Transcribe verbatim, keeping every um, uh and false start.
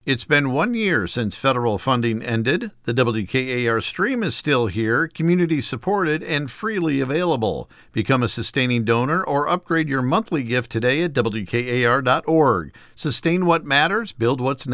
It's been one year since federal funding ended. The W K A R stream is still here, community-supported, and freely available. Become a sustaining donor or upgrade your monthly gift today at W K A R dot org. Sustain what matters, build what's next.